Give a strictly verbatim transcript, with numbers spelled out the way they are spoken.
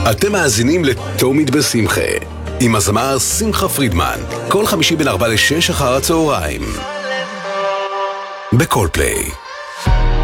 אתם מאזינים לתומית בשמחה, עם הזמר שמחה פרידמן, כל חמישי בין ארבע לשש אחר הצהריים. בכל פליי.